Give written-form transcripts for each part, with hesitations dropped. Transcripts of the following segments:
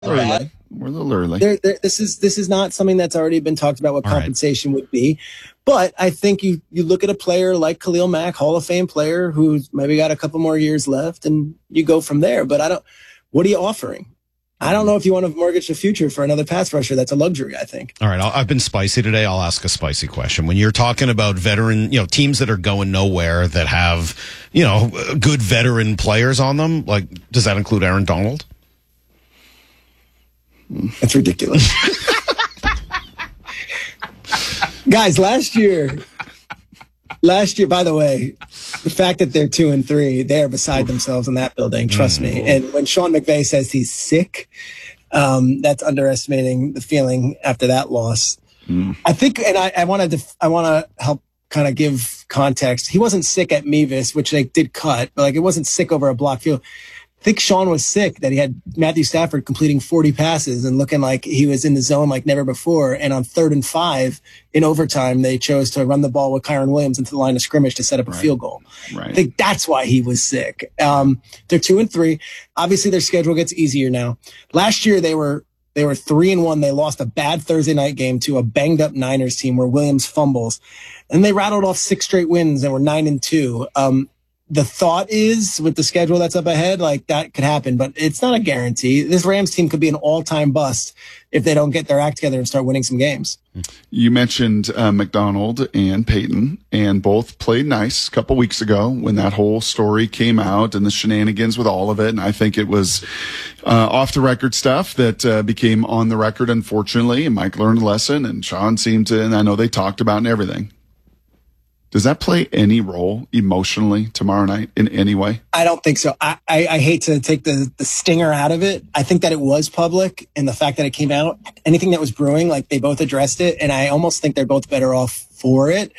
Early. We're a little early. This is not something that's already been talked about what compensation would be. But I think you look at a player like Khalil Mack, Hall of Fame player, who's maybe got a couple more years left, and you go from there. But what are you offering? I don't know if you want to mortgage the future for another pass rusher. That's a luxury, I think. All right, I've been spicy today. I'll ask a spicy question. When you're talking about veteran, teams that are going nowhere that have, good veteran players on them, like, does that include Aaron Donald? That's ridiculous. Guys, last year, by the way, the fact that they're 2-3, they're beside themselves in that building. Trust me. And when Sean McVay says he's sick, that's underestimating the feeling after that loss. I think, and I want to help kind of give context. He wasn't sick at Mevis, which they did cut, but it wasn't sick over a block field. I think Sean was sick that he had Matthew Stafford completing 40 passes and looking like he was in the zone like never before. And on 3rd and 5 in overtime, they chose to run the ball with Kyron Williams into the line of scrimmage to set up a field goal. Right. I think that's why he was sick. They're 2-3. Obviously, their schedule gets easier now. Last year, they were 3-1. They lost a bad Thursday night game to a banged up Niners team where Williams fumbles. And they rattled off 6 straight wins and were 9-2. The thought is, with the schedule that's up ahead, that could happen, but it's not a guarantee. This Rams team could be an all-time bust if they don't get their act together and start winning some games. You mentioned McDonald and Peyton, and both played nice a couple weeks ago when that whole story came out and the shenanigans with all of it. And I think it was off-the-record stuff that became on the record, unfortunately. And Mike learned a lesson, and Sean seemed to, and I know they talked about and everything. Does that play any role emotionally tomorrow night in any way? I don't think so. I hate to take the stinger out of it. I think that it was public, and the fact that it came out, anything that was brewing, they both addressed it, and I almost think they're both better off for it.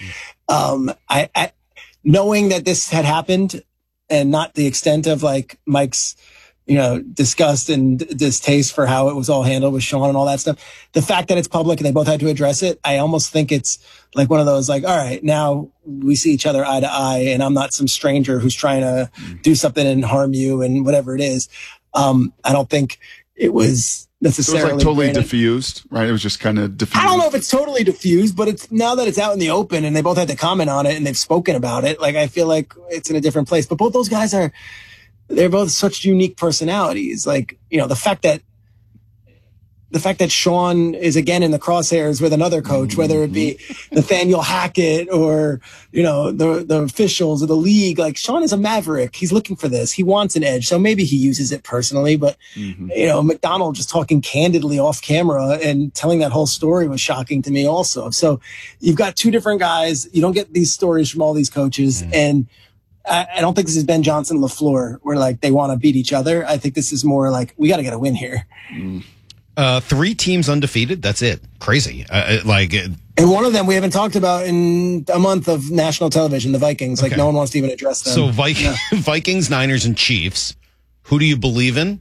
I knowing that this had happened and not the extent of Mike's disgust and distaste for how it was all handled with Sean and all that stuff. The fact that it's public and they both had to address it, I almost think it's one of those all right, now we see each other eye to eye and I'm not some stranger who's trying to do something and harm you and whatever it is. I don't think it was necessarily. It was totally diffused, right? It was just kind of diffused. I don't know if it's totally diffused, but it's now that it's out in the open and they both had to comment on it and they've spoken about it. I feel like it's in a different place, but both those guys they're both such unique personalities. The fact that Sean is again in the crosshairs with another coach, whether it be Nathaniel Hackett or, the officials of the league, Sean is a maverick. He's looking for this. He wants an edge. So maybe he uses it personally, but McDonald just talking candidly off camera and telling that whole story was shocking to me also. So you've got two different guys. You don't get these stories from all these coaches. And I don't think this is Ben Johnson LaFleur where they want to beat each other. I think this is more we got to get a win here. 3 teams undefeated. That's it. Crazy. And one of them we haven't talked about in a month of national television, the Vikings. Okay. No one wants to even address them. So Vikings, Niners, and Chiefs. Who do you believe in?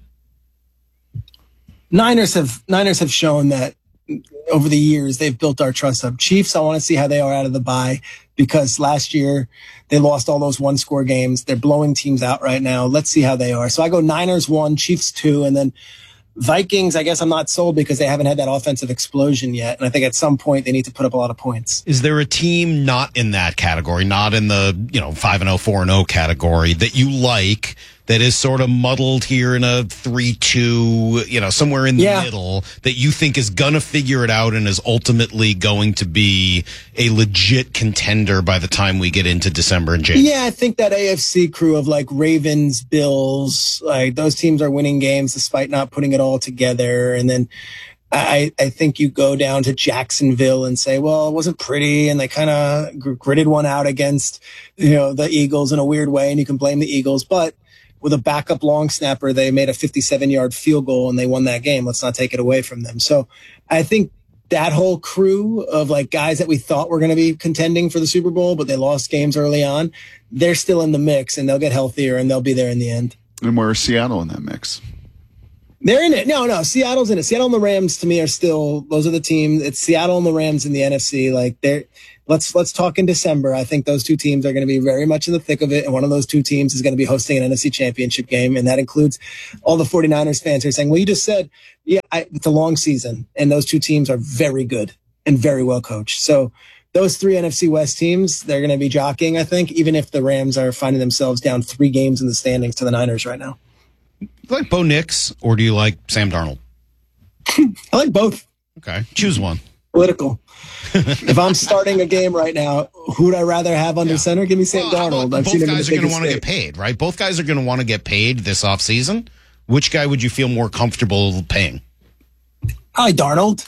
Niners have shown that over the years they've built our trust up. Chiefs, I want to see how they are out of the bye because last year they lost all those 1-score games. They're blowing teams out right now. Let's see how they are. So I go Niners 1, Chiefs 2, and then Vikings, I guess I'm not sold because they haven't had that offensive explosion yet. And I think at some point they need to put up a lot of points. Is there a team not in that category, not in the 5-0, 4-0 category that you like that is sort of muddled here in a 3-2, somewhere in the middle that you think is going to figure it out and is ultimately going to be a legit contender by the time we get into December and January? Yeah, I think that AFC crew of Ravens, Bills, those teams are winning games despite not putting it all together. And then I think you go down to Jacksonville and say, well, it wasn't pretty. And they kind of gritted one out against, the Eagles in a weird way. And you can blame the Eagles, but with a backup long snapper, they made a 57-yard field goal and they won that game. Let's not take it away from them. So I think that whole crew of guys that we thought were going to be contending for the Super Bowl, but they lost games early on, they're still in the mix and they'll get healthier and they'll be there in the end. And where's Seattle in that mix? They're in it. No, Seattle's in it. Seattle and the Rams to me are still, those are the teams. It's Seattle and the Rams in the NFC. let's talk in December. I think those two teams are going to be very much in the thick of it, and one of those two teams is going to be hosting an NFC Championship game, and that includes all the 49ers fans who are saying, well, you just said, it's a long season, and those two teams are very good and very well coached. So those three NFC West teams, they're going to be jockeying, I think, even if the Rams are finding themselves down 3 games in the standings to the Niners right now. Do you like Bo Nix, or do you like Sam Darnold? I like both. Okay, choose one. Political. If I'm starting a game right now, who would I rather have under center? Give me Sam Darnold. Both guys are going to want to get paid, right? Both guys are going to want to get paid this offseason. Which guy would you feel more comfortable paying? Probably Darnold.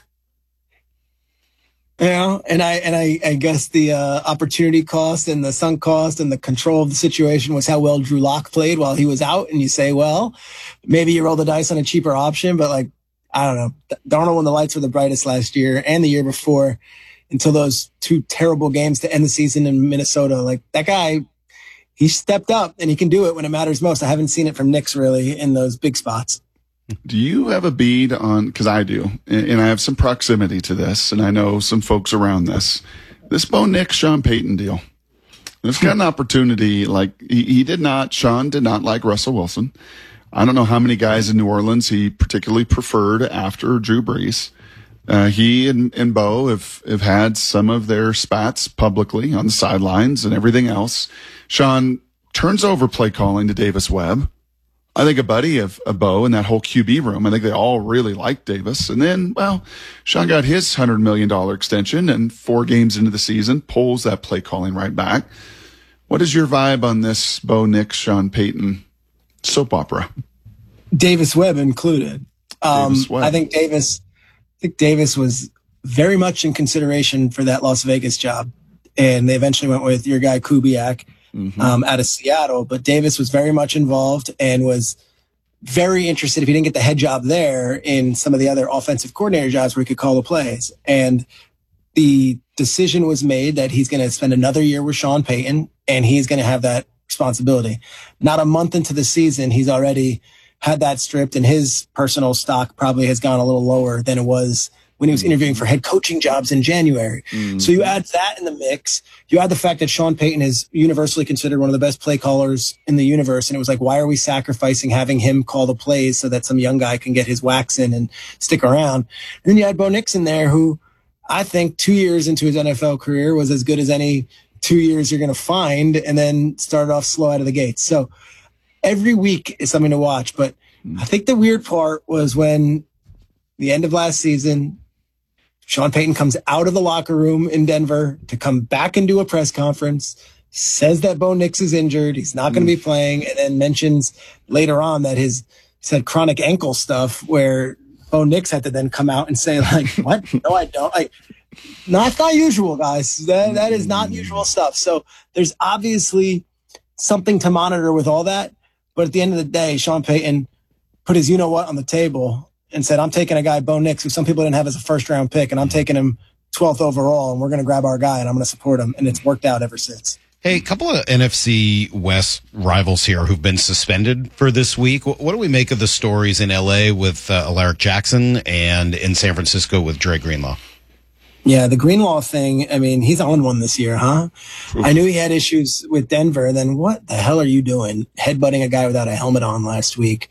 And I guess the opportunity cost and the sunk cost and the control of the situation was how well Drew Lock played while he was out. And you say, well, maybe you roll the dice on a cheaper option, but like, I don't know. Darnold, when the lights were the brightest last year and the year before, until those 2 terrible games to end the season in Minnesota, like that guy, he stepped up and he can do it when it matters most. I haven't seen it from Nix really in those big spots. Do you have a bead on, because I do, and I have some proximity to this, and I know some folks around this Bo Nix, Sean Payton deal. It's got an opportunity, like Sean did not like Russell Wilson. I don't know how many guys in New Orleans he particularly preferred after Drew Brees. He and Bo have had some of their spats publicly on the sidelines and everything else. Sean turns over play calling to Davis Webb. I think a buddy of Bo in that whole QB room. I think they all really liked Davis. And then, well, Sean got his $100 million extension, and 4 games into the season pulls that play calling right back. What is your vibe on this Bo Nix, Sean Payton soap opera? Davis Webb included. Davis Webb. I think Davis was very much in consideration for that Las Vegas job. And they eventually went with your guy Kubiak out of Seattle. But Davis was very much involved and was very interested, if he didn't get the head job there, in some of the other offensive coordinator jobs where he could call the plays. And the decision was made that he's going to spend another year with Sean Payton, and he's going to have that responsibility. Not a month into the season, he's already had that stripped, and his personal stock probably has gone a little lower than it was when he was interviewing for head coaching jobs in January. So you add that in the mix. You add the fact that Sean Payton is universally considered one of the best play callers in the universe. And it was like, why are we sacrificing having him call the plays so that some young guy can get his wax in and stick around? And then you had Bo Nix in there, who I think 2 years into his NFL career was as good as any 2 years you're going to find, and then started off slow out of the gates. So every week is something to watch. But I think the weird part was when the end of last season, Sean Payton comes out of the locker room in Denver to come back and do a press conference, says that Bo Nix is injured, he's not going to be playing, and then mentions later on that he said chronic ankle stuff, where Bo Nix had to then come out and say, like, what? No, I don't. Like, that's not usual, guys. That is not usual stuff. So there's obviously something to monitor with all that. But at the end of the day, Sean Payton put his you-know-what on the table and said, I'm taking a guy, Bo Nix, who some people didn't have as a first-round pick, and I'm taking him 12th overall, and we're going to grab our guy, and I'm going to support him. And it's worked out ever since. Hey, a couple of NFC West rivals here who've been suspended for this week. What do we make of the stories in L.A. with Alaric Jackson and in San Francisco with Dre Greenlaw? Yeah, the Greenlaw thing, I mean, he's on one this year, huh? Oof. I knew he had issues with Denver. Then what the hell are you doing headbutting a guy without a helmet on last week?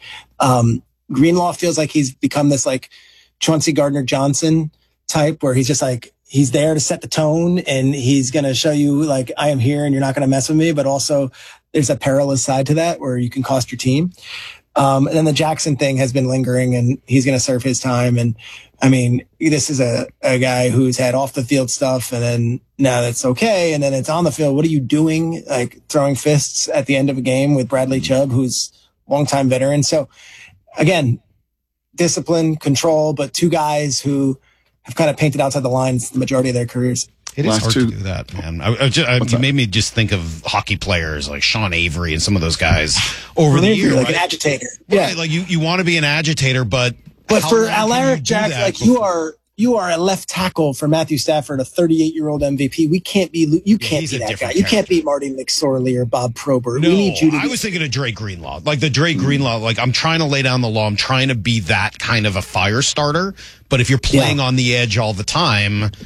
Greenlaw feels like he's become this like Chauncey Gardner-Johnson type, where he's just like, he's there to set the tone, and he's going to show you, like, I am here and you're not going to mess with me. But also there's a perilous side to that where you can cost your team. And then the Jackson thing has been lingering, and he's going to serve his time. And I mean, this is a guy who's had off the field stuff, and then now that's okay. And then it's on the field. What are you doing? Like throwing fists at the end of a game with Bradley Chubb, who's a longtime veteran. So again, discipline, control, but two guys who have kind of painted outside the lines the majority of their careers. It is hard to do that, man. You made me just think of hockey players like Sean Avery and some of those guys over the years. Like an agitator. Right, yeah. Like you want to be an agitator, but for Alaric Jackson, like you are a left tackle for Matthew Stafford, a 38-year-old MVP. You can't be that guy. Character. You can't be Marty McSorley or Bob Probert. No, we need you to I was thinking of Dre Greenlaw. Like the Dre Greenlaw, like I'm trying to lay down the law. I'm trying to be that kind of a fire starter. But if you're playing on the edge all the time,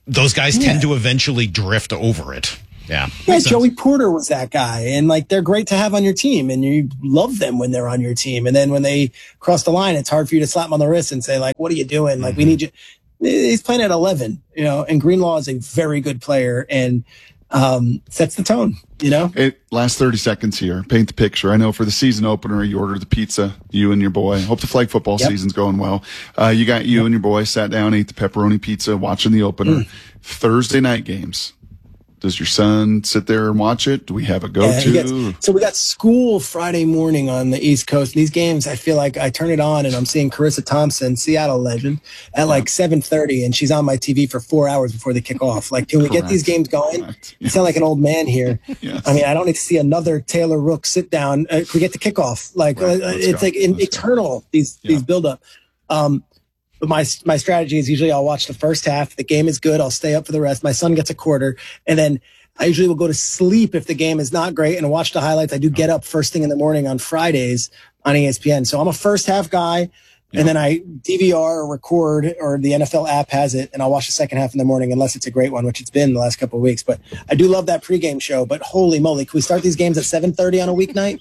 those guys tend to eventually drift over it. Yeah. Yeah, Joey Porter was that guy. And like, they're great to have on your team and you love them when they're on your team. And then when they cross the line, it's hard for you to slap them on the wrist and say like, what are you doing? Like, we need you. He's playing at 11, and Greenlaw is a very good player and sets the tone, Last 30 seconds here. Paint the picture. I know for the season opener, you ordered the pizza, you and your boy. Hope the flag football season's going well. You and your boy sat down, ate the pepperoni pizza, watching the opener. Thursday night games. Does your son sit there and watch it? Do we have a go-to? So we got school Friday morning on the East Coast. These games, I feel like I turn it on and I'm seeing Carissa Thompson, Seattle legend, at like 7:30, and she's on my TV for 4 hours before they kick off. Like, can we get these games going? You sound like an old man here. Yes. I mean, I don't need to see another Taylor Rook sit down. Can we get the kickoff? Like, it's like eternal, these build-up. But my strategy is usually I'll watch the first half. If the game is good, I'll stay up for the rest. My son gets a quarter. And then I usually will go to sleep if the game is not great and watch the highlights. I do get up first thing in the morning on Fridays on ESPN. So I'm a first half guy. And then I DVR or record, or the NFL app has it, and I'll watch the second half in the morning unless it's a great one, which it's been the last couple of weeks. But I do love that pregame show. But holy moly, can we start these games at 7:30 on a weeknight?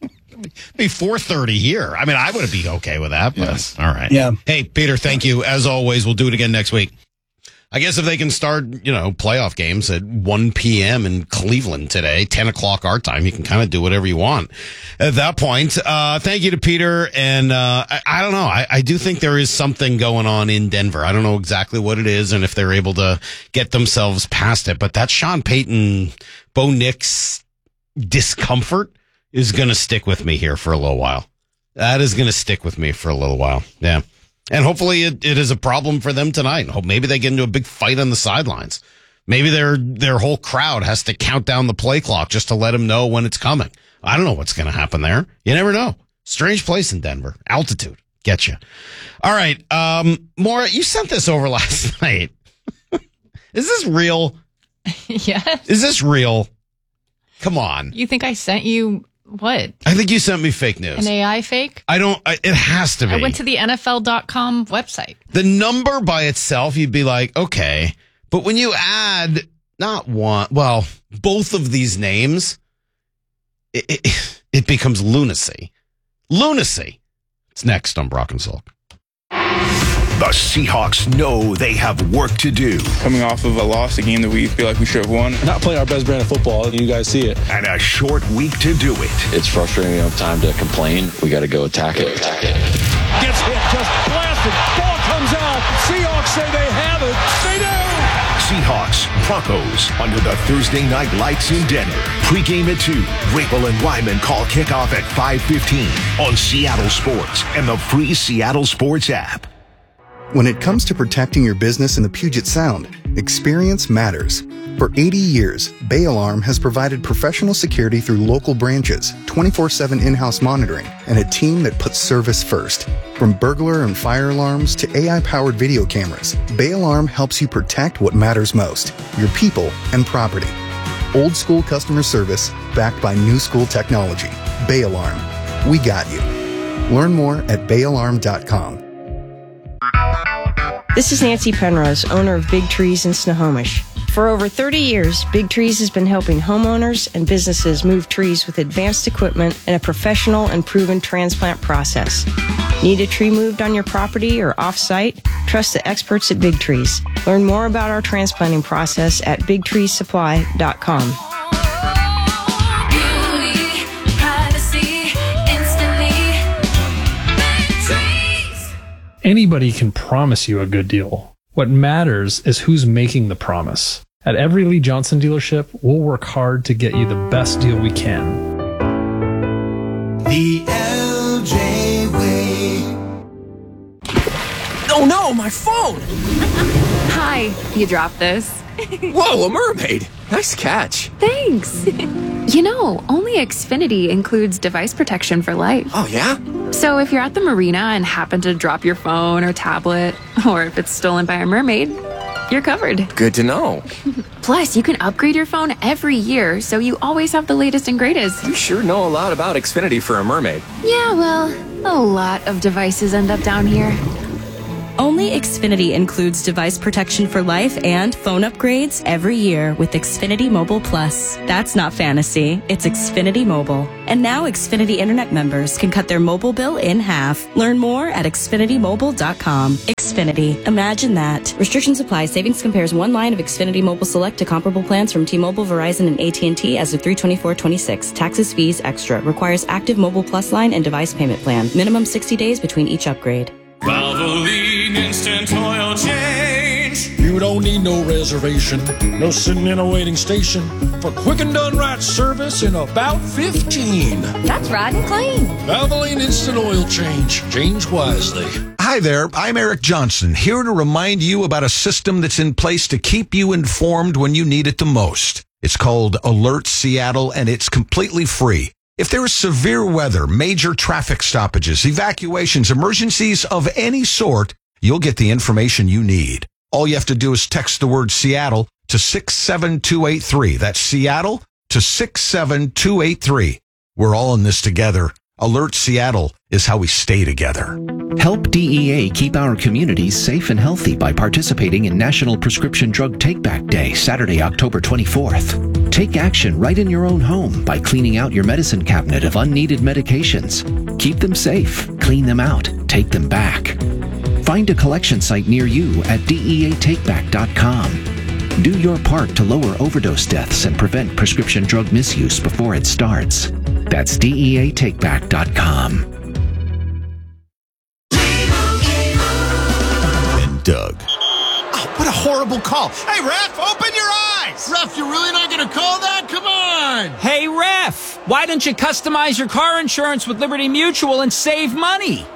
Be 4:30 here. I mean, I would be okay with that. But yes. All right. Yeah. Hey, Peter, thank you. As always, we'll do it again next week. I guess if they can start, playoff games at 1 p.m. in Cleveland today, 10 o'clock our time, you can kind of do whatever you want at that point. Thank you to Peter. And I don't know. I do think there is something going on in Denver. I don't know exactly what it is and if they're able to get themselves past it. But that Sean Payton, Bo Nix discomfort is going to stick with me here for a little while. That is going to stick with me for a little while. Yeah. And hopefully it is a problem for them tonight. Hope maybe they get into a big fight on the sidelines. Maybe their whole crowd has to count down the play clock just to let them know when it's coming. I don't know what's going to happen there. You never know. Strange place in Denver. Altitude. Get you. All right. Maura, you sent this over last night. Is this real? Yes. Is this real? Come on. You think I sent you what? I think you sent me fake news. An AI fake? It has to be. I went to the NFL.com website. The number by itself, you'd be like, okay. But when you add both of these names, it becomes lunacy. Lunacy. It's next on Brock and Salk. The Seahawks know they have work to do. Coming off of a loss, a game that we feel like we should have won. Not playing our best brand of football, and you guys see it. And a short week to do it. It's frustrating. We don't have time to complain. We got to go attack it. Gets hit, just blasted. Ball comes out. Seahawks say they have it. They do. Seahawks, Broncos, under the Thursday night lights in Denver. Pre-game at 2. Rapel and Wyman call kickoff at 5:15 on Seattle Sports and the free Seattle Sports app. When it comes to protecting your business in the Puget Sound, experience matters. For 80 years, Bay Alarm has provided professional security through local branches, 24/7 in-house monitoring, and a team that puts service first. From burglar and fire alarms to AI-powered video cameras, Bay Alarm helps you protect what matters most, your people and property. Old school customer service backed by new school technology. Bay Alarm. We got you. Learn more at bayalarm.com. This is Nancy Penrose, owner of Big Trees in Snohomish. For over 30 years, Big Trees has been helping homeowners and businesses move trees with advanced equipment and a professional and proven transplant process. Need a tree moved on your property or off-site? Trust the experts at Big Trees. Learn more about our transplanting process at bigtreesupply.com. Anybody can promise you a good deal. What matters is who's making the promise. At every Lee Johnson dealership, we'll work hard to get you the best deal we can. The LJ way. Oh no, my phone! Hi, you dropped this. Whoa, a mermaid! Nice catch. Thanks. Only Xfinity includes device protection for life. Oh, yeah? So if you're at the marina and happen to drop your phone or tablet, or if it's stolen by a mermaid, you're covered. Good to know. Plus, you can upgrade your phone every year, so you always have the latest and greatest. You sure know a lot about Xfinity for a mermaid. Yeah, well, a lot of devices end up down here. Only Only Xfinity includes device protection for life and phone upgrades every year with Xfinity Mobile Plus. That's not fantasy. It's Xfinity Mobile. And now Xfinity Internet members can cut their mobile bill in half. Learn more at XfinityMobile.com. Xfinity. Imagine that. Restrictions apply. Savings compares one line of Xfinity Mobile Select to comparable plans from T-Mobile, Verizon, and AT&T as of 3/24/26. Taxes, fees, extra. Requires active Mobile Plus line and device payment plan. Minimum 60 days between each upgrade. Valvoline Instant Oil Change. You don't need no reservation, no sitting in a waiting station for quick and done right service in about 15. That's right and clean. Valvoline Instant Oil Change. Change wisely. Hi there, I'm Eric Johnson, here to remind you about a system that's in place to keep you informed when you need it the most. It's called Alert Seattle, and it's completely free. If there is severe weather, major traffic stoppages, evacuations, emergencies of any sort, you'll get the information you need. All you have to do is text the word Seattle to 67283. That's Seattle to 67283. We're all in this together. Alert Seattle is how we stay together. Help DEA keep our communities safe and healthy by participating in National Prescription Drug Take-Back Day, Saturday, October 24th. Take action right in your own home by cleaning out your medicine cabinet of unneeded medications. Keep them safe, clean them out, take them back. Find a collection site near you at DEATakeback.com. Do your part to lower overdose deaths and prevent prescription drug misuse before it starts. That's DEATakeback.com. And Doug. Oh, what a horrible call. Hey, ref, open your eyes. Ref, you're really not going to call that? Come on. Hey, ref, why don't you customize your car insurance with Liberty Mutual and save money?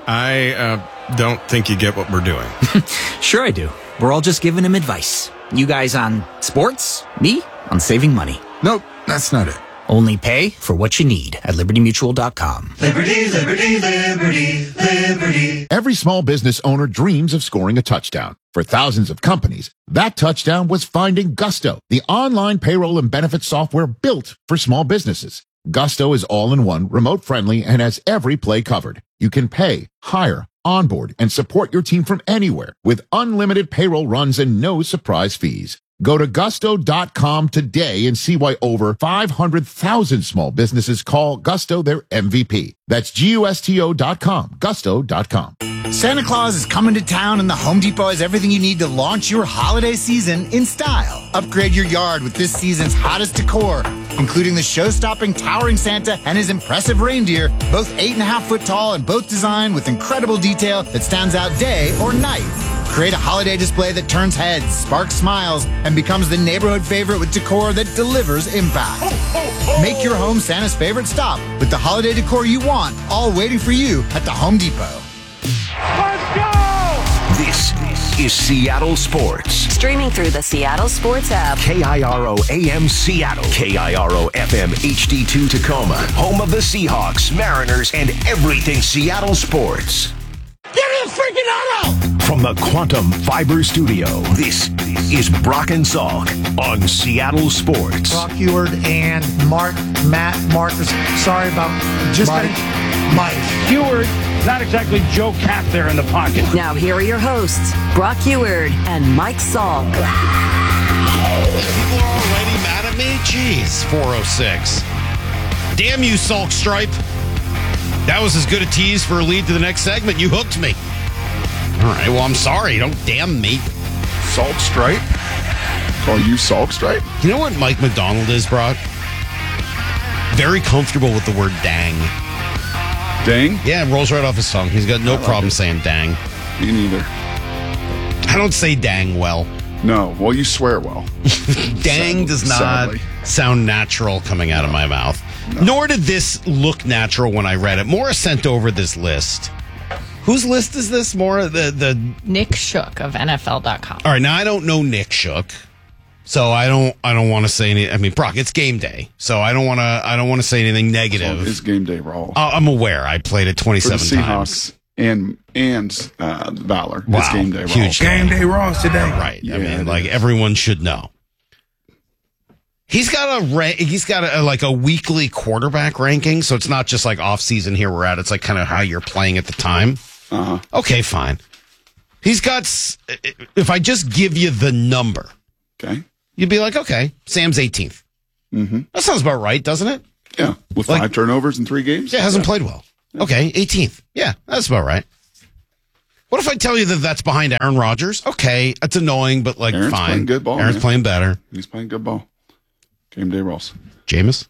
I don't think you get what we're doing. Sure I do. We're all just giving him advice. You guys on sports, me on saving money. Nope, that's not it. Only pay for what you need at LibertyMutual.com. Liberty, liberty, liberty, liberty. Every small business owner dreams of scoring a touchdown. For thousands of companies, that touchdown was finding Gusto, the online payroll and benefits software built for small businesses. Gusto is all-in-one, remote-friendly, and has every play covered. You can pay, hire, onboard, and support your team from anywhere with unlimited payroll runs and no surprise fees. Go to gusto.com today and see why over 500,000 small businesses call Gusto their MVP. That's GUSTO.com, gusto.com. Santa Claus is coming to town, and the Home Depot has everything you need to launch your holiday season in style. Upgrade your yard with this season's hottest decor, including the show-stopping towering Santa and his impressive reindeer, both 8.5 foot tall and both designed with incredible detail that stands out day or night. Create a holiday display that turns heads, sparks smiles, and becomes the neighborhood favorite with decor that delivers impact. Make your home Santa's favorite stop with the holiday decor you want, all waiting for you at the Home Depot. Let's go! This is Seattle Sports. Streaming through the Seattle Sports app. KIRO AM Seattle. KIRO FM HD2 Tacoma. Home of the Seahawks, Mariners, and everything Seattle sports. Give me a freaking auto! From the Quantum Fiber Studio, this is Brock and Salk on Seattle Sports. Brock Heward and Matt Marcus. Sorry about just Mike Heward. Not exactly Joe Cap there in the pocket. Now here are your hosts, Brock Heward and Mike Salk. People are already mad at me? Jeez, 406. Damn you, Salk Stripe. That was as good a tease for a lead to the next segment. You hooked me. All right, well, I'm sorry. Don't damn me. Salt Stripe? Call you Salt Stripe? You know what Mike McDonald is, Brock? Very comfortable with the word dang. Dang? Yeah, it rolls right off his tongue. He's got no problem saying dang. Me neither. I don't say dang well. No, well, you swear well. Dang does not sound natural coming out of my mouth. No. Nor did this look natural when I read it. Maura sent over this list. Whose list is this, Maura? The Nick Shook of NFL.com. All right, now I don't know Nick Shook, so I don't want to say any. I mean, Brock, it's game day, so I don't want to say anything negative. It's game day, Raul. I'm aware. I played it 27 times. And Valor. Wow. It's game day, Raw. Huge game day Raws today. Right. Yeah, I mean, like everyone should know. He's got a weekly quarterback ranking, so it's not just like off season. Here we're at. It's like kind of how you're playing at the time. Uh-huh. Okay, fine. He's got, if I just give you the number, okay, you'd be like, okay, Sam's 18th. Mm-hmm. That sounds about right, doesn't it? Yeah, with 5 turnovers in 3 games. Yeah, hasn't played well. Yeah. Okay, 18th. Yeah, that's about right. What if I tell you that that's behind Aaron Rodgers? Okay, that's annoying, but Aaron's fine. Playing good ball. Aaron's playing better. He's playing good ball. Game day rolls. Jameis?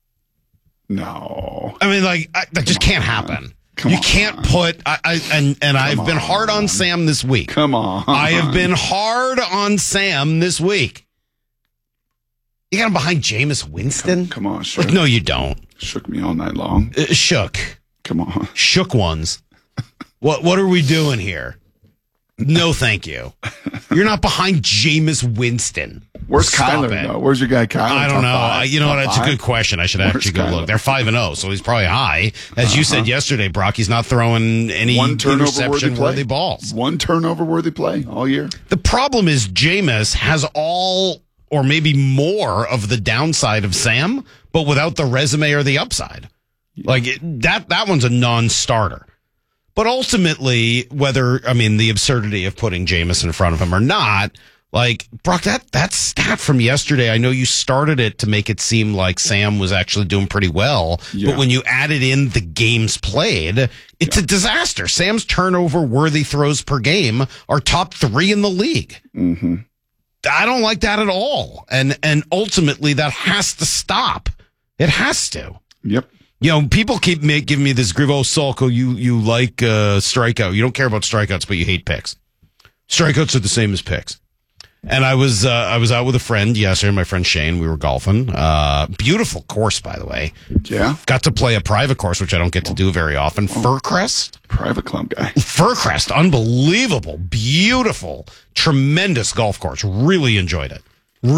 No. I mean, that just can't happen. You can't put. I've been hard on Sam this week. Come on. I have been hard on Sam this week. You got him behind Jameis Winston? Come on, Shook. No, you don't. Shook me all night long. Shook. Come on. Shook ones. What are we doing here? No, thank you. You're not behind Jameis Winston. Where's Kyler, though? Where's your guy Kyler? I don't know. You know what? That's a good question. I should actually go look. They're 5-0, so he's probably high. As you said yesterday, Brock, he's not throwing any interception-worthy balls. One turnover-worthy play all year. The problem is Jameis has all, or maybe more, of the downside of Sam, but without the resume or the upside. That one's a non-starter. But ultimately, the absurdity of putting Jameis in front of him or not, Brock, that stat from yesterday, I know you started it to make it seem like Sam was actually doing pretty well, but when you added in the games played, it's a disaster. Sam's turnover-worthy throws per game are top 3 in the league. Mm-hmm. I don't like that at all. And ultimately, that has to stop. It has to. Yep. You know, people keep giving me this grieve. Oh, Salko, you like strikeout. You don't care about strikeouts, but you hate picks. Strikeouts are the same as picks. And I was out with a friend yesterday, my friend Shane. We were golfing. Beautiful course, by the way. Yeah. Got to play a private course, which I don't get to do very often. Fircrest. Private club guy. Fircrest. Unbelievable. Beautiful. Tremendous golf course. Really enjoyed it.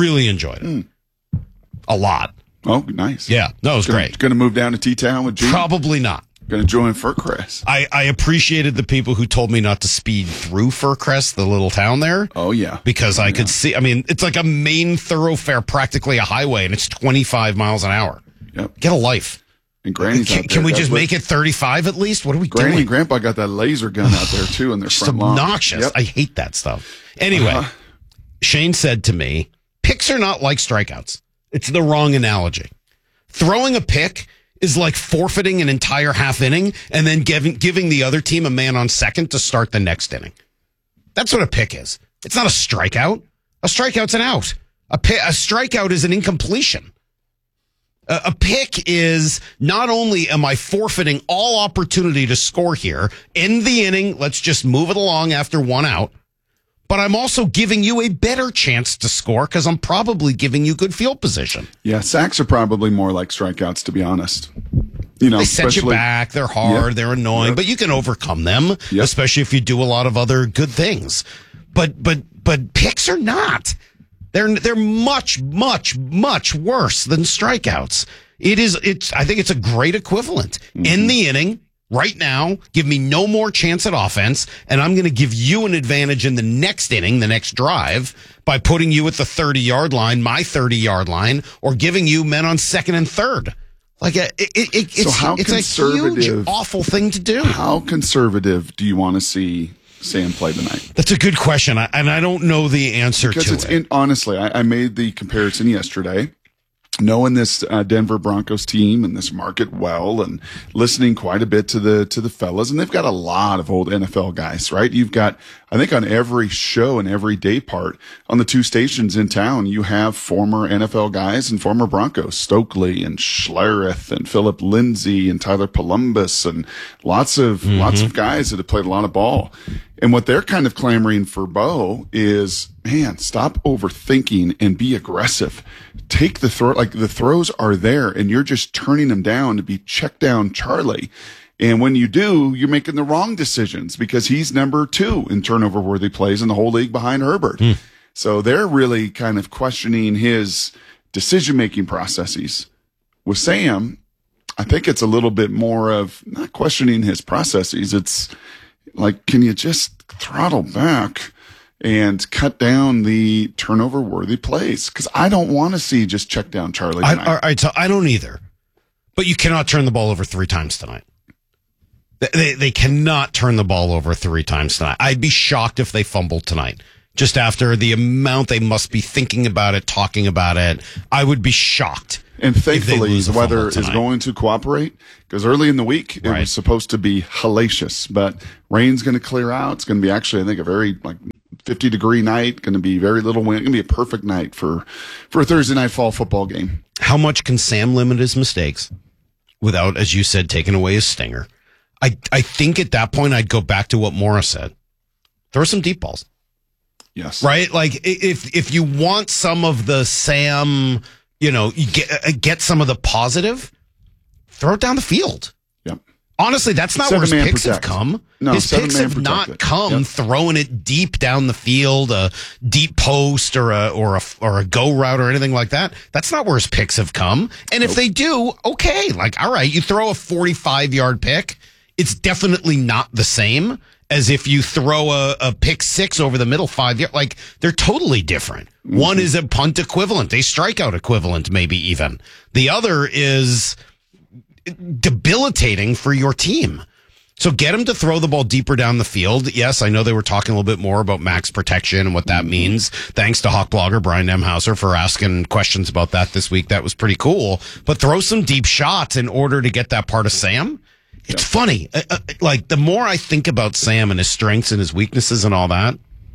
A lot. Oh, nice. Yeah. No, it was great. Going to move down to T-Town with Gene? Probably not. Going to join Fircrest. I appreciated the people who told me not to speed through Fircrest, the little town there. Oh, yeah. Because I could see, it's like a main thoroughfare, practically a highway, and it's 25 miles an hour. Yep. Get a life. And Granny's out there. Can we just make it 35 at least? What are we doing? Granny and Grandpa got that laser gun out there, too, in their front lawn. Obnoxious. Yep. I hate that stuff. Anyway, Shane said to me, picks are not like strikeouts. It's the wrong analogy. Throwing a pick is like forfeiting an entire half inning and then giving the other team a man on second to start the next inning. That's what a pick is. It's not a strikeout. A strikeout's an out. A strikeout is an incompletion. A pick is not only am I forfeiting all opportunity to score here, end the inning, let's just move it along after one out, but I'm also giving you a better chance to score because I'm probably giving you good field position. Yeah, sacks are probably more like strikeouts, to be honest. You know, they set you back. They're hard. They're annoying, but you can overcome them, especially if you do a lot of other good things. But picks are not. They're much, much, much worse than strikeouts. I think it's a great equivalent. In the inning, right now, give me no more chance at offense, and I'm going to give you an advantage in the next inning, the next drive, by putting you at the 30-yard line, my 30-yard line, or giving you men on second and third. It's a huge, awful thing to do. How conservative do you want to see Sam play tonight? That's a good question, and I don't know the answer to it. Honestly, I made the comparison yesterday. Knowing this Denver Broncos team and this market well, and listening quite a bit to the fellas, and they've got a lot of old NFL guys, right? You've got, I think, on every show and every day part on the 2 stations in town, you have former NFL guys and former Broncos, Stokely and Schlereth and Philip Lindsay and Tyler Columbus, and lots of guys that have played a lot of ball. And what they're kind of clamoring for, Bo, is, man, stop overthinking and be aggressive. Take the throw, the throws are there, and you're just turning them down to be check down Charlie. And when you do, you're making the wrong decisions because he's number 2 in turnover-worthy plays in the whole league behind Herbert. So they're really kind of questioning his decision-making processes. With Sam, I think it's a little bit more of not questioning his processes. It's like, can you just throttle back and cut down the turnover-worthy plays? Because I don't want to see just check down Charlie tonight. I don't either. But you cannot turn the ball over 3 times tonight. They cannot turn the ball over 3 times tonight. I'd be shocked if they fumbled tonight. Just after the amount they must be thinking about it, talking about it, I would be shocked. And thankfully, the weather is going to cooperate, because early in the week, it was supposed to be hellacious, but rain's going to clear out. It's going to be actually, I think, a very 50-degree night, going to be very little wind. It's going to be a perfect night for a Thursday night fall football game. How much can Sam limit his mistakes without, as you said, taking away his stinger? I think at that point, I'd go back to what Morris said. Throw some deep balls. Yes. Right? Like, if you want some of the Sam, you get some of the positive, throw it down the field. Yep. Honestly, that's not where his picks have come. No, his picks have not come throwing it deep down the field, a deep post or a go route or anything like that. That's not where his picks have come. And if they do, okay, like, all right, you throw a 45-yard pick, it's definitely not the same as if you throw a pick 6 over the middle 5 yards. Like, they're totally different. Mm-hmm. One is a punt equivalent, a strikeout equivalent, maybe even. The other is debilitating for your team. So get him to throw the ball deeper down the field. Yes, I know they were talking a little bit more about max protection and what that means. Thanks to Hawk blogger Brian Nemhauser for asking questions about that this week. That was pretty cool. But throw some deep shots in order to get that part of Sam. It's funny. Like, the more I think about Sam and his strengths and his weaknesses and all that,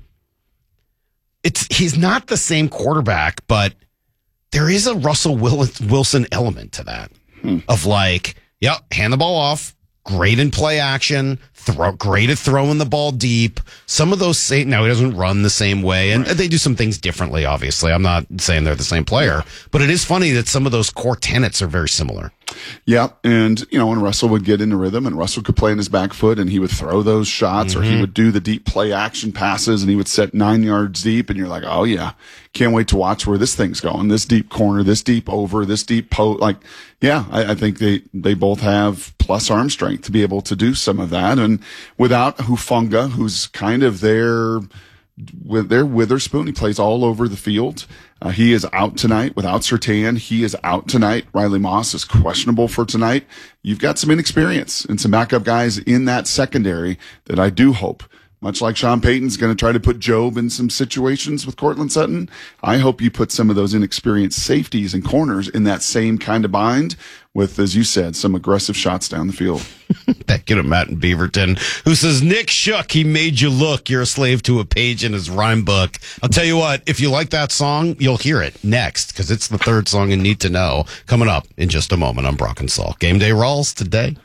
he's not the same quarterback, but there is a Russell Wilson element to that. Of like, hand the ball off, great in play action, great at throwing the ball deep. Some of those now he doesn't run the same way, and they do some things differently, obviously. I'm not saying they're the same player, but it is funny that some of those core tenets are very similar. Yeah, and when Russell would get into rhythm and Russell could play in his back foot and he would throw those shots, or he would do the deep play action passes and he would set 9 yards deep, and you're like, oh yeah, can't wait to watch where this thing's going. This deep corner, this deep over, this deep post. Like, yeah, I think they both have plus arm strength to be able to do some of that. And without Hufanga, who's kind of their Witherspoon, he plays all over the field. He is out tonight. Without Surtain, he is out tonight. Riley Moss is questionable for tonight. You've got some inexperience and some backup guys in that secondary that I do hope, much like Sean Payton's going to try to put Job in some situations with Cortland Sutton, I hope you put some of those inexperienced safeties and corners in that same kind of bind with, as you said, some aggressive shots down the field. Back at Matt in Beaverton, who says, Nick Shook, he made you look. You're a slave to a page in his rhyme book. I'll tell you what, if you like that song, you'll hear it next, because it's the third song you need to know. Coming up in just a moment on Brock and Salk. Game Day Rawls today.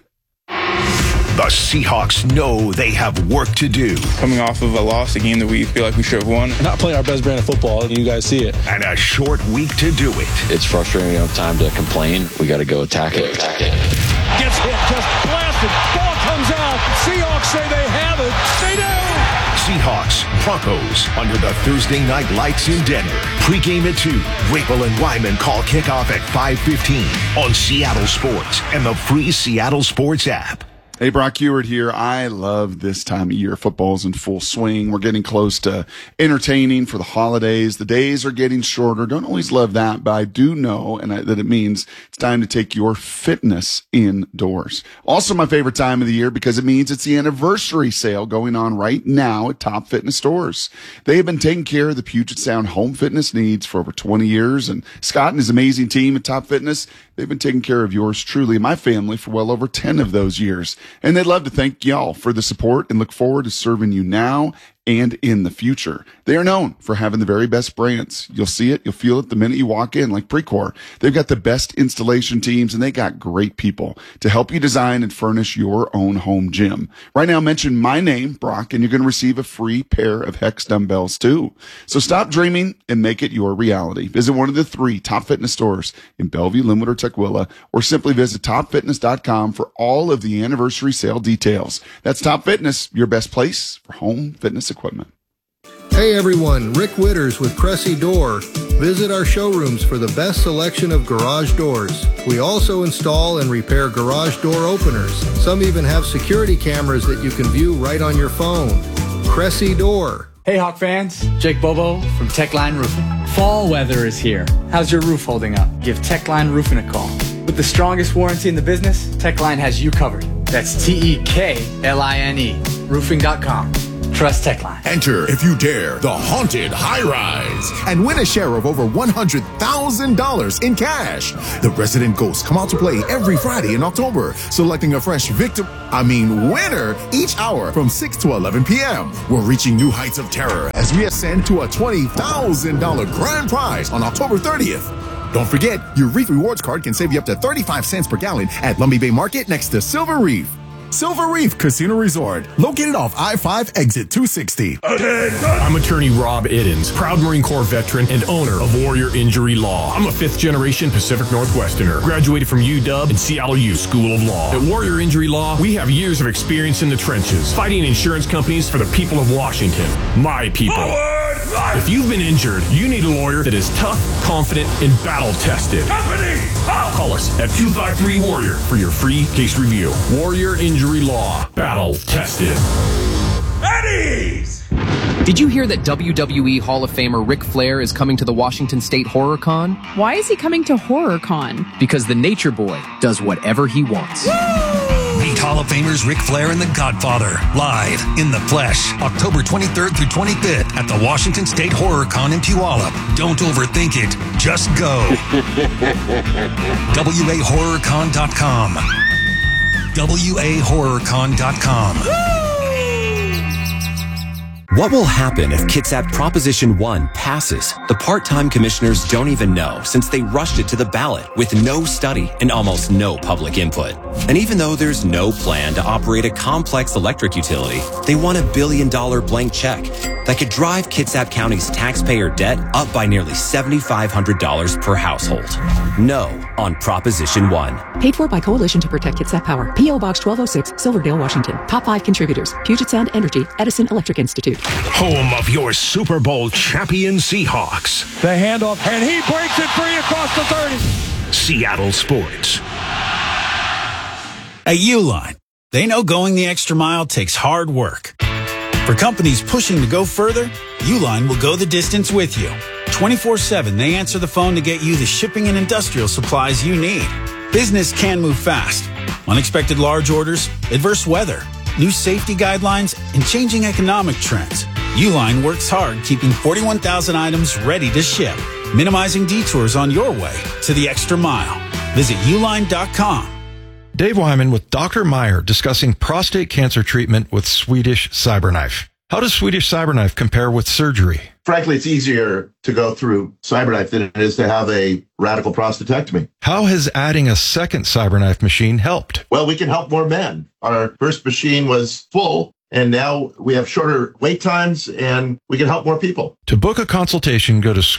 The Seahawks know they have work to do. Coming off of a loss, a game that we feel like we should have won. Not playing our best brand of football, you guys see it. And a short week to do it. It's frustrating. We don't have time to complain. We got to go attack it. Gets hit, just blasted. Ball comes out. Seahawks say they have it. They do. Seahawks, Broncos, under the Thursday night lights in Denver. Pre-game at 2. Rapel and Wyman call kickoff at 5:15 on Seattle Sports and the free Seattle Sports app. Hey, Brock Ewart here. I love this time of year. Football's in full swing. We're getting close to entertaining for the holidays. The days are getting shorter. Don't always love that, but I do know that it means it's time to take your fitness indoors. Also my favorite time of the year because it means it's the anniversary sale going on right now at Top Fitness stores. They have been taking care of the Puget Sound home fitness needs for over 20 years, and Scott and his amazing team at Top Fitness, they've been taking care of yours truly, my family, for well over 10 of those years. And they'd love to thank y'all for the support and look forward to serving you now and in the future. They are known for having the very best brands. You'll see it, you'll feel it the minute you walk in, like Precor. They've got the best installation teams, and they got great people to help you design and furnish your own home gym. Right now, mention my name, Brock, and you're going to receive a free pair of Hex dumbbells too. So stop dreaming and make it your reality. Visit one of the 3 Top Fitness stores in Bellevue, Linwood, or Tukwila, or simply visit topfitness.com for all of the anniversary sale details. That's Top Fitness, your best place for home fitness equipment. Hey everyone, Rick Witters with Cressy Door. Visit our showrooms for the best selection of garage doors. We also install and repair garage door openers. Some even have security cameras that you can view right on your phone. Cressy Door. Hey Hawk fans, Jake Bobo from Techline Roofing. Fall weather is here. How's your roof holding up? Give Techline Roofing a call. With the strongest warranty in the business, Techline has you covered. That's TEKLINE. Roofing.com. Trust Techline. Enter, if you dare, the Haunted High Rise and win a share of over $100,000 in cash. The Resident Ghosts come out to play every Friday in October, selecting a fresh winner each hour from 6 to 11 p.m. We're reaching new heights of terror as we ascend to a $20,000 grand prize on October 30th. Don't forget, your Reef Rewards card can save you up to 35 cents per gallon at Lumby Bay Market next to Silver Reef. Silver Reef Casino Resort, located off I-5 exit 260. I'm attorney Rob Iddens, proud Marine Corps veteran and owner of Warrior Injury Law. I'm a 5th-generation Pacific Northwesterner, graduated from UW and Seattle U School of Law. At Warrior Injury Law, we have years of experience in the trenches, fighting insurance companies for the people of Washington, my people. If you've been injured, you need a lawyer that is tough, confident, and battle-tested. Call us at 253-WARRIOR for your free case review. Warrior Injury Law. Battle-tested. Eddie's! Did you hear that WWE Hall of Famer Ric Flair is coming to the Washington State Horror Con? Why is he coming to Horror Con? Because the Nature Boy does whatever he wants. Meet Hall of Famers Ric Flair and The Godfather, live in the flesh, October 23rd through 25th at the Washington State Horror Con in Puyallup. Don't overthink it. Just go. WAHorrorCon.com. WAHorrorCon.com. What will happen if Kitsap Proposition 1 passes? The part-time commissioners don't even know, since they rushed it to the ballot with no study and almost no public input. And even though there's no plan to operate a complex electric utility, they want $1 billion blank check that could drive Kitsap County's taxpayer debt up by nearly $7,500 per household. No on Proposition 1. Paid for by Coalition to Protect Kitsap Power. P.O. Box 1206, Silverdale, Washington. Top 5 contributors: Puget Sound Energy, Edison Electric Institute. Home of your Super Bowl champion Seahawks. The handoff, and he breaks it free across the 30. Seattle Sports. At Uline, they know going the extra mile takes hard work. For companies pushing to go further, Uline will go the distance with you. 24/7, they answer the phone to get you the shipping and industrial supplies you need. Business can move fast. Unexpected large orders, adverse weather, new safety guidelines, and changing economic trends. Uline works hard keeping 41,000 items ready to ship, minimizing detours on your way to the extra mile. Visit uline.com. Dave Wyman with Dr. Meyer discussing prostate cancer treatment with Swedish CyberKnife. How does Swedish CyberKnife compare with surgery? Frankly, it's easier to go through CyberKnife than it is to have a radical prostatectomy. How has adding a second CyberKnife machine helped? Well, we can help more men. Our first machine was full, and now we have shorter wait times, and we can help more people. To book a consultation, go to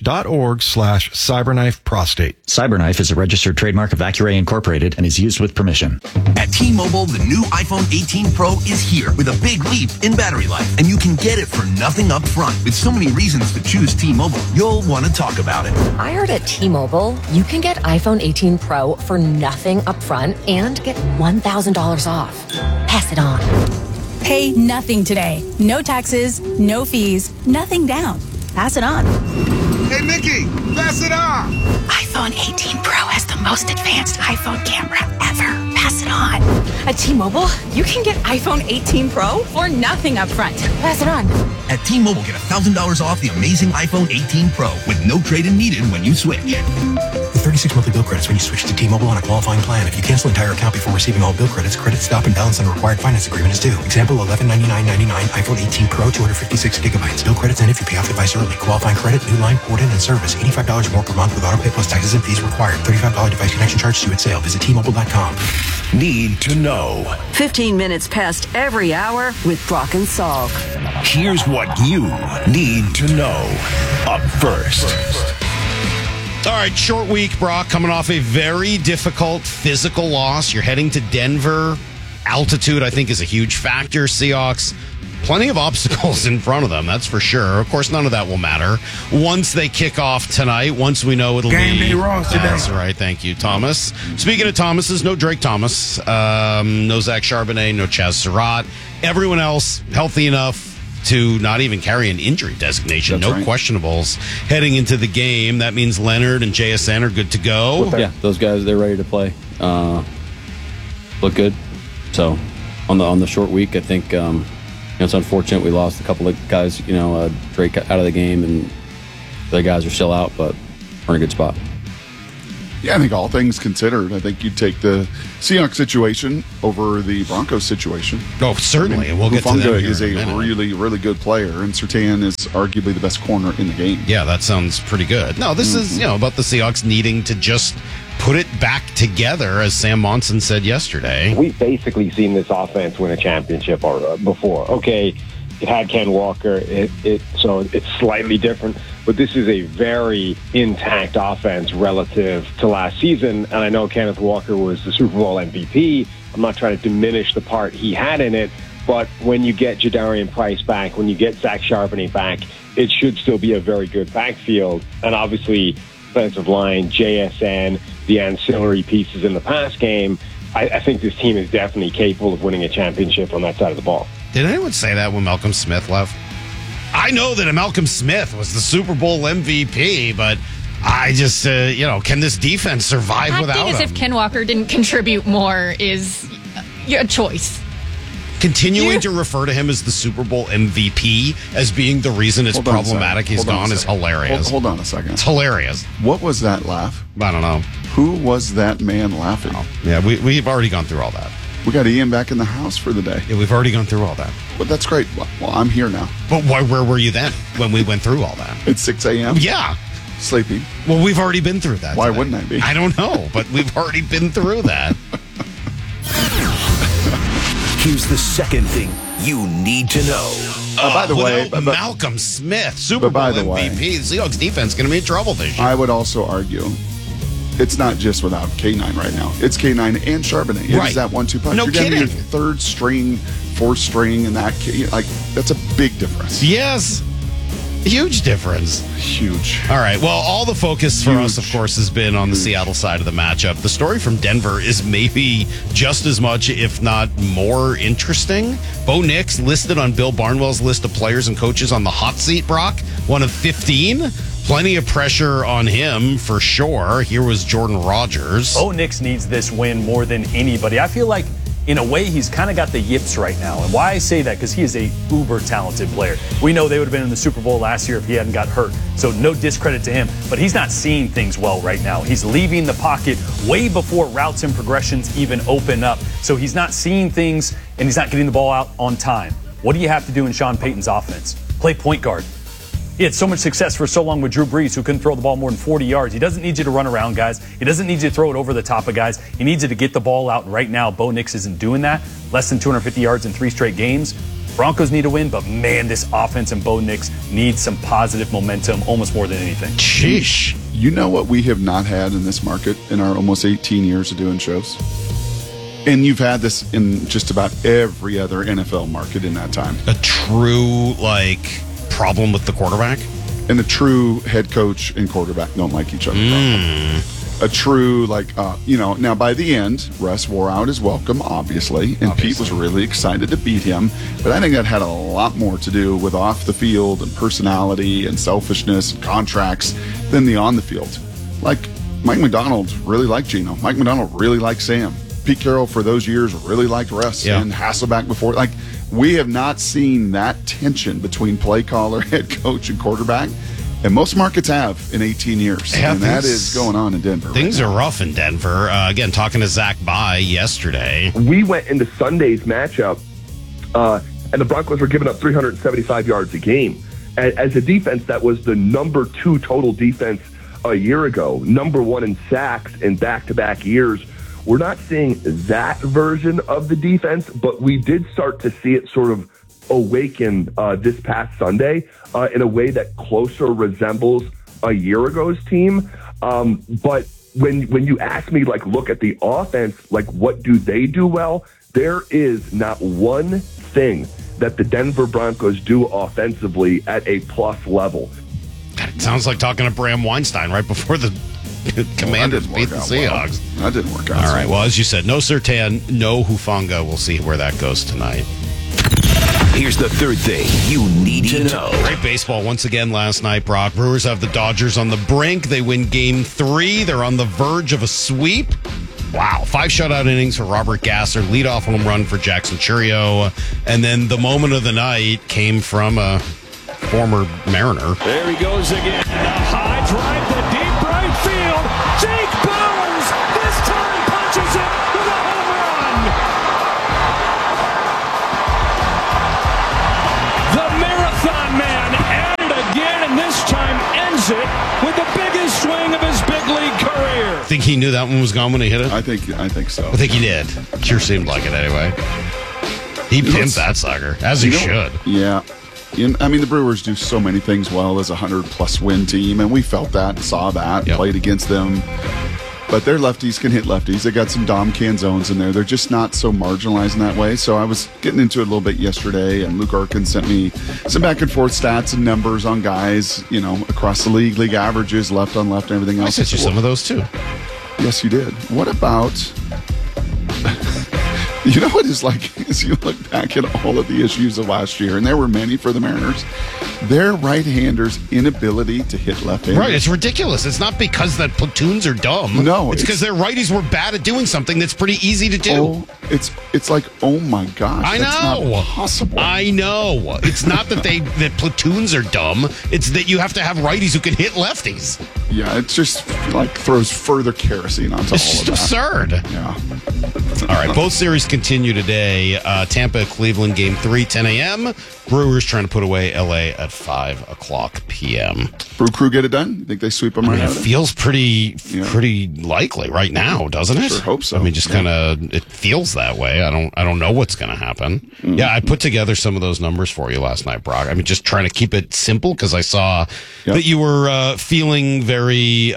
swedish.org/CyberKnife prostate. CyberKnife is a registered trademark of Accuray Incorporated and is used with permission. At T-Mobile, the new iPhone 18 Pro is here with a big leap in battery life, and you can get it for nothing up front. With so many reasons to choose T-Mobile, you'll want to talk about it. I heard at T-Mobile, you can get iPhone 18 Pro for nothing up front and get $1,000 off. Pass it on. Pay nothing today. No taxes, no fees, nothing down. Pass it on. Hey, Mickey, pass it on. iPhone 18 Pro has the most advanced iPhone camera ever. Pass it on. At T-Mobile, you can get iPhone 18 Pro for nothing up front. Pass it on. At T-Mobile, get $1,000 off the amazing iPhone 18 Pro with no trade-in needed when you switch. With 36 monthly bill credits when you switch to T-Mobile on a qualifying plan. If you cancel entire account before receiving all bill credits, credit stop and balance on a required finance agreement is due. Example, $1199.99 iPhone 18 Pro, 256 gigabytes. Bill credits end if you pay off device early. Qualifying credit, new line, port in, and service. $85 more per month with auto pay plus taxes and fees required. $35 device connection charge due at sale. Visit T-Mobile.com. Need to know. 15 minutes past every hour with Brock and Salk. Here's what you need to know. Up first. All right, short week, Brock, coming off a very difficult physical loss. You're heading to Denver. Altitude, I think, is a huge factor. Seahawks, plenty of obstacles in front of them, that's for sure. Of course, none of that will matter once they kick off tonight, once we know it'll Game be... day Ross today. That's right, thank you, Thomas. Speaking of Thomases, no Drake Thomas, no Zach Charbonnet, no Chaz Surratt. Everyone else healthy enough to not even carry an injury designation. That's no right. questionables heading into the game. That means Leonard and JSN are good to go. Yeah, those guys, they're ready to play. Look good. So on the short week, I think it's unfortunate we lost a couple of guys. Drake out of the game, and the other guys are still out, but we're in a good spot. Yeah, I think all things considered, I think you'd take the Seahawks situation over the Broncos situation. Oh, certainly. And we'll get to that. Hufanga is a really, really good player, and Surtain is arguably the best corner in the game. Yeah, that sounds pretty good. No, this is, about the Seahawks needing to just put it back together, as Sam Monson said yesterday. We've basically seen this offense win a championship before. Okay, it had Ken Walker, so it's slightly different. But this is a very intact offense relative to last season. And I know Kenneth Walker was the Super Bowl MVP. I'm not trying to diminish the part he had in it. But when you get Jadarian Price back, when you get Zach Charbonnet back, it should still be a very good backfield. And obviously, defensive line, JSN, the ancillary pieces in the pass game, I think this team is definitely capable of winning a championship on that side of the ball. Did anyone say that when Malcolm Smith left? I know that Malcolm Smith was the Super Bowl MVP, but I just, can this defense survive without him? Acting as if Ken Walker didn't contribute more is a choice. Continuing to refer to him as the Super Bowl MVP as being the reason it's problematic he's gone is hilarious. Hold on a second. It's hilarious. What was that laugh? I don't know. Who was that man laughing? Oh, yeah, we've already gone through all that. We got Ian back in the house for the day. Yeah, we've already gone through all that. Well, that's great. Well, I'm here now. But where were you then when we went through all that? It's 6 a.m.? Yeah. Sleeping. Well, we've already been through that. Why wouldn't I be? I don't know, but we've already been through that. Here's the second thing you need to know. By the way, Malcolm Smith, Super Bowl MVP. The Seahawks defense is going to be in trouble this year. I would also argue it's not just without K9 right now. It's K9 and Charbonnet. It is that 1-2 punch. No You're kidding. getting your third string, fourth string, and that's a big difference. Yes. Huge difference. Huge. All right. Well, all the focus for us, of course, has been on the Seattle side of the matchup. The story from Denver is maybe just as much, if not more, interesting. Bo Nix listed on Bill Barnwell's list of players and coaches on the hot seat, Brock, one of 15. Plenty of pressure on him, for sure. Here was Jordan Rodgers. Bo Nix needs this win more than anybody. I feel like, in a way, he's kind of got the yips right now. And why I say that, because he is a uber-talented player. We know they would have been in the Super Bowl last year if he hadn't got hurt. So no discredit to him. But he's not seeing things well right now. He's leaving the pocket way before routes and progressions even open up. So he's not seeing things, and he's not getting the ball out on time. What do you have to do in Sean Payton's offense? Play point guard. He had so much success for so long with Drew Brees, who couldn't throw the ball more than 40 yards. He doesn't need you to run around, guys. He doesn't need you to throw it over the top of guys. He needs you to get the ball out. And right now, Bo Nix isn't doing that. Less than 250 yards in 3 straight games. Broncos need a win, but man, this offense and Bo Nix needs some positive momentum almost more than anything. Sheesh. You know what we have not had in this market in our almost 18 years of doing shows? And you've had this in just about every other NFL market in that time. A true, problem with the quarterback? And a true head coach and quarterback don't like each other. A true, now by the end, Russ wore out his welcome, obviously, and Pete was really excited to beat him. But I think that had a lot more to do with off the field and personality and selfishness and contracts than the on the field. Like, Mike McDonald really liked Geno. Mike McDonald really liked Sam. Pete Carroll, for those years, really liked Russ. And Hasselbeck before. We have not seen that tension between play caller, head coach, and quarterback. And most markets have in 18 years. And that is going on in Denver. Things are rough in Denver. Again, talking to Zach Bye yesterday. We went into Sunday's matchup, and the Broncos were giving up 375 yards a game. As a defense, that was the number 2 total defense a year ago, number 1 in sacks in back-to-back years. We're not seeing that version of the defense, but we did start to see it sort of awaken this past Sunday in a way that closer resembles a year ago's team. But when you ask me, look at the offense, what do they do well? There is not one thing that the Denver Broncos do offensively at a plus level. It sounds like talking to Bram Weinstein right before the Commanders beat the Seahawks. That didn't work out. All right. Well, as you said, no Surtain, no Hufanga. We'll see where that goes tonight. Here's the third thing you need to know. Great baseball once again last night, Brock. Brewers have the Dodgers on the brink. They win Game 3. They're on the verge of a sweep. Wow. 5 shutout innings for Robert Gasser, leadoff home run for Jackson Churio. And then the moment of the night came from a former Mariner. There he goes again. A high drive to deep right field. Jake Bowers this time punches it with a home run. The Marathon Man at it again, and this time ends it with the biggest swing of his big league career. Think he knew that one was gone when he hit it? I think so. I think he did. Sure seemed like it anyway. He pimped that sucker, as he should. Yeah. I mean, the Brewers do so many things well as a 100-plus win team, and we felt that, saw that, played against them. But their lefties can hit lefties. They got some Dom Canzones in there. They're just not so marginalized in that way. So I was getting into it a little bit yesterday, and Luke Arkin sent me some back-and-forth stats and numbers on guys, across the league averages, left on left, and everything else. I sent you some of those, too. Yes, you did. What about... You know what is like, as you look back at all of the issues of last year, and there were many for the Mariners, their right-handers' inability to hit left-handers. Right, it's ridiculous. It's not because that platoons are dumb. No. It's because their righties were bad at doing something that's pretty easy to do. Oh, it's like, oh my gosh. I know. That's not possible. I know. It's not that that platoons are dumb. It's that you have to have righties who can hit lefties. Yeah, it just like throws further kerosene onto all of that. It's just absurd. Yeah. All right, both series continue today. Tampa, Cleveland, Game 3, 10 a.m. Brewers trying to put away L.A. at 5 o'clock p.m. Brew Crew get it done? You think they sweep them right out of it? Feels pretty likely right now, doesn't it? Sure hope so. I mean, just kind of it feels that way. I don't know what's going to happen. Mm-hmm. Yeah, I put together some of those numbers for you last night, Brock. I mean, just trying to keep it simple because I saw that you were feeling very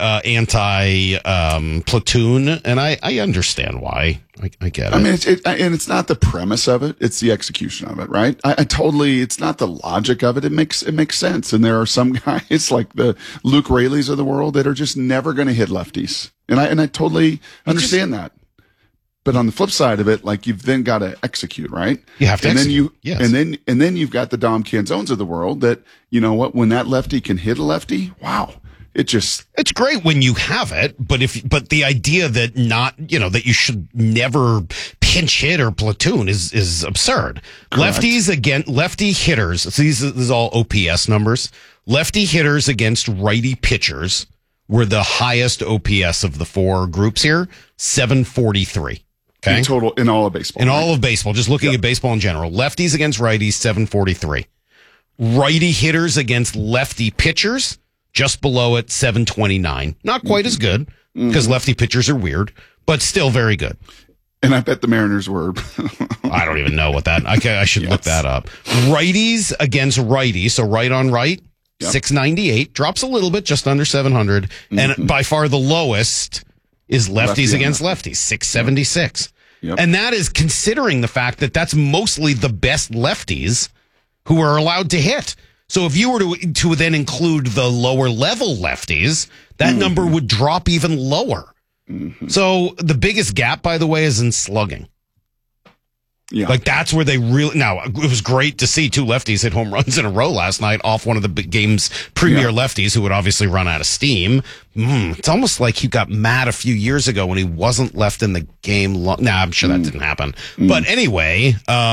anti-platoon, and I understand why. I get it. I mean, it's not the premise of it; it's the execution of it, right? I totally. It's not the logic of it. It makes sense. And there are some guys like the Luke Rayleighs of the world that are just never going to hit lefties, and I totally understand that. But on the flip side of it, like you've then got to execute, right? You have to execute. And then you've got the Dom Canzones of the world that when that lefty can hit a lefty, wow. It's great when you have it, but the idea that that you should never pinch hit or platoon is absurd. Correct. Lefty hitters. So this is all OPS numbers. Lefty hitters against righty pitchers were the highest OPS of the 4 groups here, 743. Okay, in total in all of baseball. In all of baseball, just looking at baseball in general, lefties against righties, 743. Righty hitters against lefty pitchers. Just below it, 729. Not quite as good because lefty pitchers are weird, but still very good. And I bet the Mariners were. I don't even know what that. I should look that up. Righties against righties, so right on right, 698. Drops a little bit, just under 700. And by far the lowest is lefties against lefties, 676. Yep. And that is considering the fact that that's mostly the best lefties who are allowed to hit. So if you were to then include the lower level lefties, that number would drop even lower. Mm-hmm. So the biggest gap, by the way, is in slugging. Yeah. Like that's where they really, now it was great to see 2 lefties hit home runs in a row last night off one of the game's premier lefties who would obviously run out of steam. It's almost like he got mad a few years ago when he wasn't left in the game. I'm sure that didn't happen. But anyway,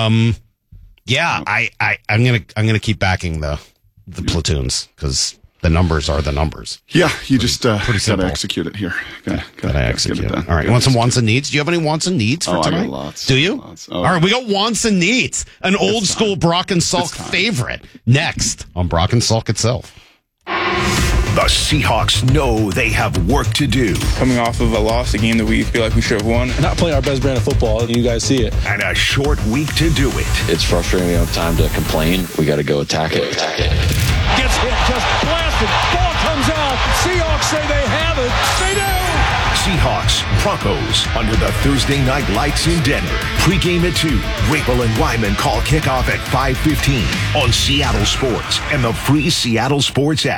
yeah, I'm gonna keep backing the platoons because the numbers are the numbers. Yeah, you just pretty gotta execute it here. Gotta execute get it done. All right, you want some wants and needs? Do you have any wants and needs for tonight? I got lots. Do you? Lots. All right, we got wants and needs. An old school Brock and Salk favorite next on Brock and Salk itself. The Seahawks know they have work to do. Coming off of a loss, a game that we feel like we should have won. Not playing our best brand of football, you guys see it. And a short week to do it. It's frustrating. We don't have time to complain. We got to go attack it. Gets hit, just blasted. Ball comes out. Seahawks say they have it. They do. Seahawks, Broncos, under the Thursday night lights in Denver. Pre-game at 2. Rapel and Wyman call kickoff at 5:15 on Seattle Sports and the free Seattle Sports app.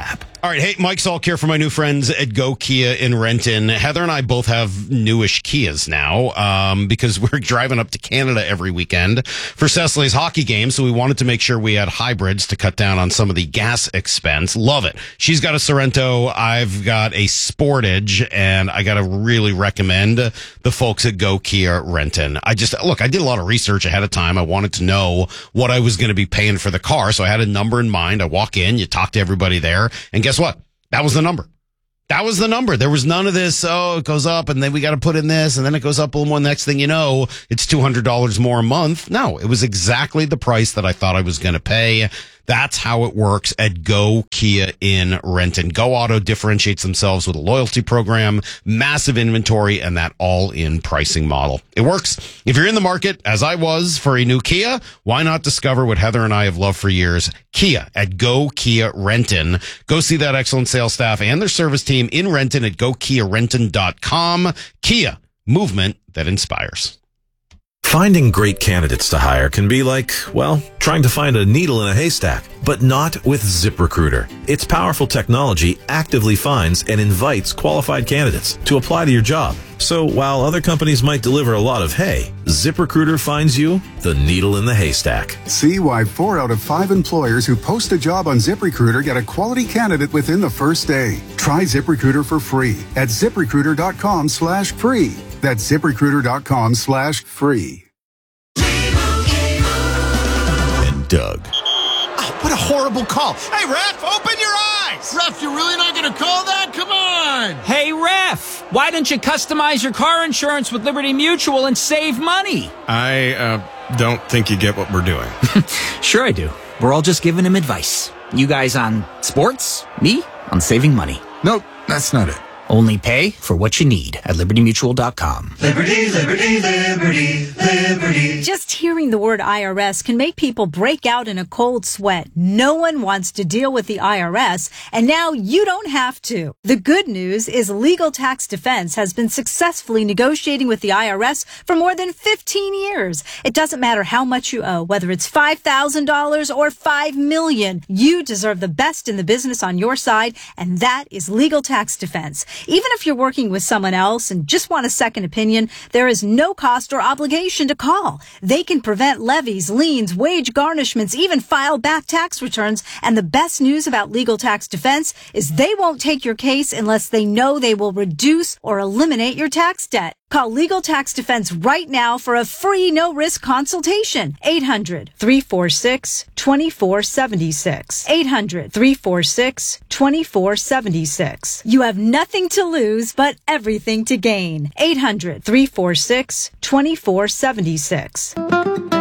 All right. Hey, Mike Salk here for my new friends at Go Kia in Renton. Heather and I both have newish Kias now because we're driving up to Canada every weekend for Cecily's hockey game. So we wanted to make sure we had hybrids to cut down on some of the gas expense. Love it. She's got a Sorento. I've got a Sportage, and I got to really recommend the folks at Go Kia Renton. I did a lot of research ahead of time. I wanted to know what I was going to be paying for the car. So I had a number in mind. I walk in, you talk to everybody there, and guess what? That was the number. That was the number. There was none of this, it goes up, and then we got to put in this, and then it goes up a little more. Next thing you know, it's $200 more a month. No, it was exactly the price that I thought I was going to pay. That's how it works at Go Kia in Renton. Go Auto differentiates themselves with a loyalty program, massive inventory, and that all-in pricing model. It works. If you're in the market, as I was, for a new Kia, why not discover what Heather and I have loved for years? Kia at Go Kia Renton. Go see that excellent sales staff and their service team in Renton at GoKiaRenton.com. Kia, movement that inspires. Finding great candidates to hire can be like, well, trying to find a needle in a haystack, but not with ZipRecruiter. Its powerful technology actively finds and invites qualified candidates to apply to your job. So while other companies might deliver a lot of hay, ZipRecruiter finds you the needle in the haystack. See why 4 out of 5 employers who post a job on ZipRecruiter get a quality candidate within the first day. Try ZipRecruiter for free at ZipRecruiter.com/free. That's ZipRecruiter.com/free. And Doug. Oh, what a horrible call. Hey, ref, open your eyes. Ref, you're really not going to call that? Come on. Hey, ref, why don't you customize your car insurance with Liberty Mutual and save money? I don't think you get what we're doing. Sure I do. We're all just giving him advice. You guys on sports, me on saving money. Nope, that's not it. Only pay for what you need at LibertyMutual.com. Liberty, liberty, liberty, liberty. Just hearing the word IRS can make people break out in a cold sweat. No one wants to deal with the IRS, and now you don't have to. The good news is Legal Tax Defense has been successfully negotiating with the IRS for more than 15 years. It doesn't matter how much you owe, whether it's $5,000 or $5 million. You deserve the best in the business on your side, and that is Legal Tax Defense. Even if you're working with someone else and just want a second opinion, there is no cost or obligation to call. They can prevent levies, liens, wage garnishments, even file back tax returns. And the best news about Legal Tax Defense is they won't take your case unless they know they will reduce or eliminate your tax debt. Call Legal Tax Defense right now for a free no-risk consultation. 800-346-2476. 800-346-2476. You have nothing to lose, but everything to gain. 800-346-2476.